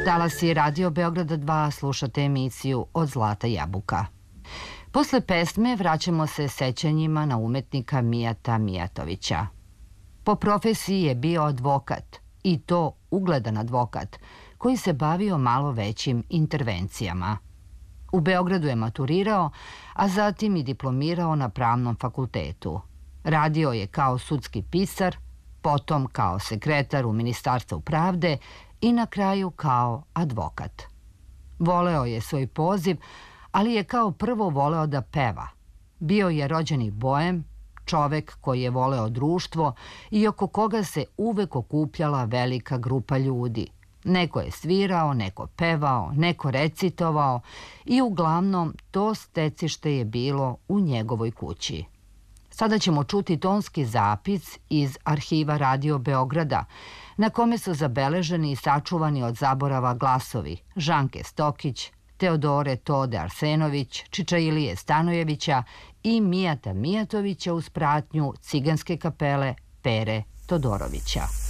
Talasi Radio Beograda 2, slušate emisiju Od zlata jabuka. Posle pesme vraćamo se sećanjima na umetnika Mijata Mijatovića. Po profesiji je bio advokat, i to ugledan advokat, koji se bavio malo većim intervencijama. U Beogradu je maturirao, a zatim i diplomirao na Pravnom fakultetu. Radio je kao sudski pisar, potom kao sekretar u Ministarstvu pravde i na kraju kao advokat. Voleo je svoj poziv, ali je kao prvo voleo da peva. Bio je rođeni boem, čovek koji je voleo društvo i oko koga se uvek okupljala velika grupa ljudi. Neko je svirao, neko pevao, neko recitovao i uglavnom to stecište je bilo u njegovoj kući. Sada ćemo čuti tonski zapis iz arhiva Radio Beograda, na kome su zabeleženi i sačuvani od zaborava glasovi Žanke Stokić, Teodore Tode Arsenović, Čičailije Stanojevića i Mijata Mijatovića uz pratnju ciganske kapele Pere Todorovića.